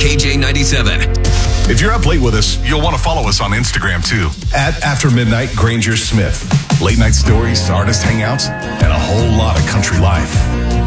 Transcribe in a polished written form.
KJ97. If you're up late with us, you'll want to follow us on Instagram too. At After Midnight Granger Smith. Late night stories, artist hangouts, and a whole lot of country life.